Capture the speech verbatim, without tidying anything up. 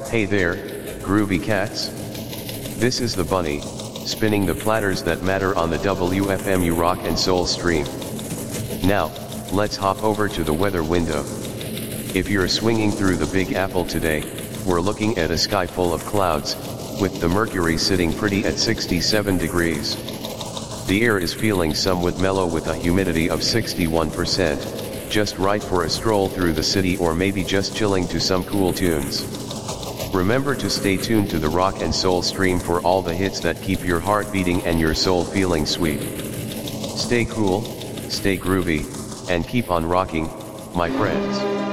Hey there, groovy cats. This is the bunny, spinning the platters that matter on the W F M U Rock and Soul stream. Now, let's hop over to the weather window. If you're swinging through the Big Apple today, we're looking at a sky full of clouds, with the mercury sitting pretty at sixty-seven degrees. The air is feeling somewhat mellow with a humidity of sixty-one percent, just right for a stroll through the city or maybe just chilling to some cool tunes. Remember to stay tuned to the Rock and Soul stream for all the hits that keep your heart beating and your soul feeling sweet. Stay cool, stay groovy, and keep on rocking, my friends.